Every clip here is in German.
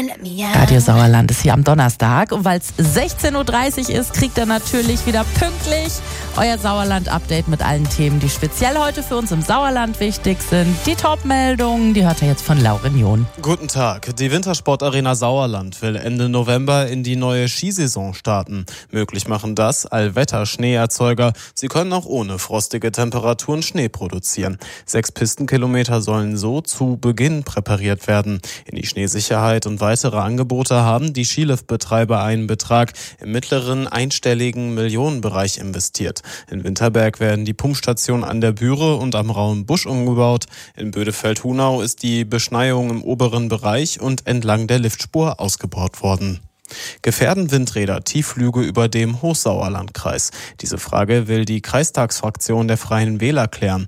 Radio Sauerland ist hier am Donnerstag und weil es 16.30 Uhr ist, kriegt ihr natürlich wieder pünktlich euer Sauerland-Update mit allen Themen, die speziell heute für uns im Sauerland wichtig sind. Die Top-Meldungen, die hört ihr jetzt von Lauren John. Guten Tag. Die Wintersportarena Sauerland will Ende November in die neue Skisaison starten. Möglich machen das Allwetter-Schneeerzeuger. Sie können auch ohne frostige Temperaturen Schnee produzieren. 6 Pistenkilometer sollen so zu Beginn präpariert werden. In die Schneesicherheit und weitere Angebote haben die Skiliftbetreiber einen Betrag im mittleren einstelligen Millionenbereich investiert. In Winterberg werden die Pumpstationen an der Bühre und am Rauen Busch umgebaut. In Bödefeld-Hunau ist die Beschneiung im oberen Bereich und entlang der Liftspur ausgebaut worden. Gefährden Windräder Tiefflüge über dem Hochsauerlandkreis? Diese Frage will die Kreistagsfraktion der Freien Wähler klären.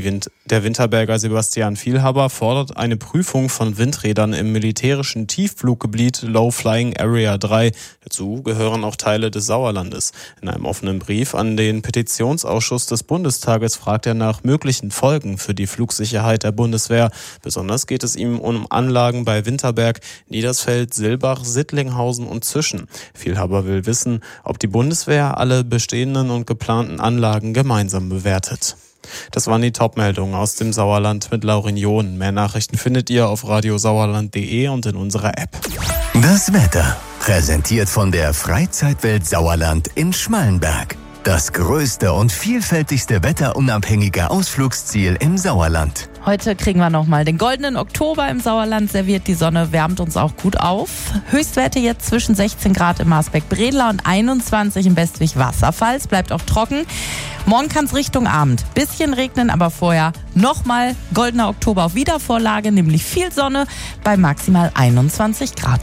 Der Winterberger Sebastian Vielhaber fordert eine Prüfung von Windrädern im militärischen Tieffluggebiet Low Flying Area 3. Dazu gehören auch Teile des Sauerlandes. In einem offenen Brief an den Petitionsausschuss des Bundestages fragt er nach möglichen Folgen für die Flugsicherheit der Bundeswehr. Besonders geht es ihm um Anlagen bei Winterberg, Niedersfeld, Silbach, Sittlinghausen und Zischen. Vielhaber will wissen, ob die Bundeswehr alle bestehenden und geplanten Anlagen gemeinsam bewertet. Das waren die Top-Meldungen aus dem Sauerland mit Lauren John. Mehr Nachrichten findet ihr auf radiosauerland.de und in unserer App. Das Wetter, präsentiert von der Freizeitwelt Sauerland in Schmallenberg. Das größte und vielfältigste wetterunabhängige Ausflugsziel im Sauerland. Heute kriegen wir nochmal den goldenen Oktober im Sauerland serviert. Die Sonne wärmt uns auch gut auf. Höchstwerte jetzt zwischen 16 Grad im Marsbeck-Bredla und 21 im Bestwig-Wasserfall. Es bleibt auch trocken. Morgen kann es Richtung Abend bisschen regnen, aber vorher nochmal goldener Oktober auf Wiedervorlage, nämlich viel Sonne bei maximal 21 Grad.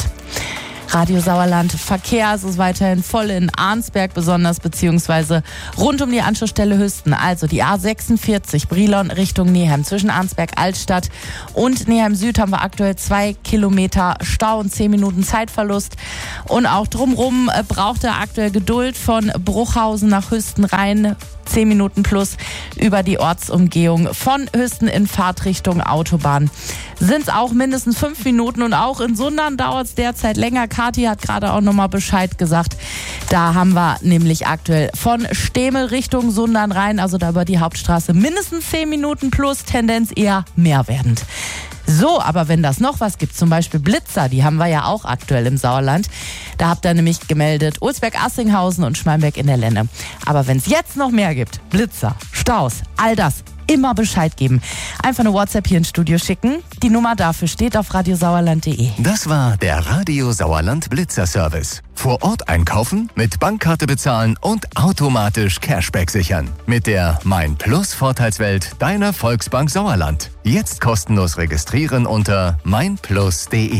Radio Sauerland, Verkehr, es ist weiterhin voll in Arnsberg besonders, beziehungsweise rund um die Anschlussstelle Hüsten. Also die A46 Brilon Richtung Neheim. Zwischen Arnsberg Altstadt und Neheim Süd haben wir aktuell 2 Kilometer Stau und 10 Minuten Zeitverlust. Und auch drumherum braucht er aktuell Geduld von Bruchhausen nach Hüsten rein. 10 Minuten plus über die Ortsumgehung von Hüsten in Fahrtrichtung Autobahn. Sind es auch mindestens 5 Minuten und auch in Sundern dauert es derzeit länger. Kathi hat gerade auch nochmal Bescheid gesagt. Da haben wir nämlich aktuell von Stemel Richtung Sundern rein, also da über die Hauptstraße mindestens 10 Minuten plus, Tendenz eher mehr werdend. So, aber wenn das noch was gibt, zum Beispiel Blitzer, die haben wir ja auch aktuell im Sauerland. Da habt ihr nämlich gemeldet, Olsberg-Assinghausen und Schmallenberg in der Lenne. Aber wenn es jetzt noch mehr gibt, Blitzer, Staus, all das, immer Bescheid geben. Einfach eine WhatsApp hier ins Studio schicken. Die Nummer dafür steht auf radiosauerland.de. Das war der Radio Sauerland Blitzer-Service. Vor Ort einkaufen, mit Bankkarte bezahlen und automatisch Cashback sichern. Mit der Mein Plus Vorteilswelt deiner Volksbank Sauerland. Jetzt kostenlos registrieren unter meinplus.de.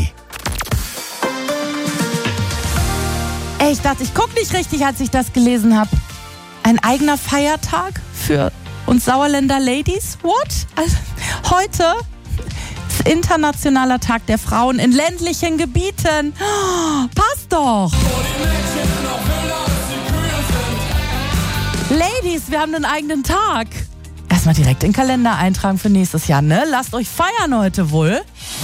Ey, ich dachte, ich gucke nicht richtig, als ich das gelesen habe. Ein eigener Feiertag für uns Sauerländer Ladies? What? Also, heute ist Internationaler Tag der Frauen in ländlichen Gebieten. Oh, passt doch. Ladies, wir haben einen eigenen Tag. Erstmal direkt in den Kalender eintragen für nächstes Jahr, ne? Lasst euch feiern heute wohl.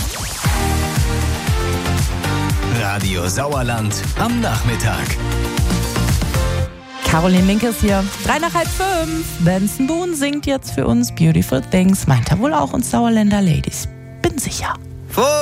Radio Sauerland am Nachmittag. Caroline Linke ist hier. 5:03. Benson Boone singt jetzt für uns Beautiful Things. Meint er wohl auch uns Sauerländer Ladies. Bin sicher.